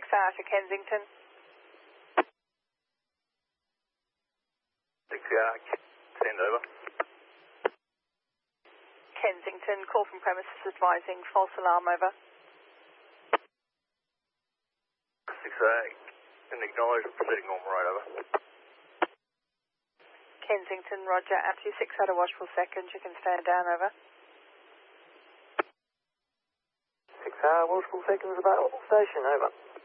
hour to Kensington. 6 hour, send over. Kensington, call from premises advising false alarm, over. 6 hour, can acknowledge proceeding normal rate, over. Kensington, roger, after 6 out of watchful seconds, you can stand down, over. 6 hour, watchful seconds available, station, over.